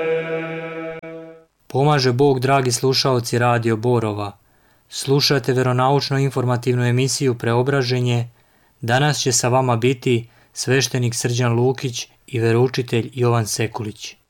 Pomaže Bog, dragi slušaoci Radio Borova. Slušate veronaučno-informativnu emisiju Preobraženje. Danas će sa vama biti sveštenik Srđan Lukić i veroučitelj Jovan Sekulić.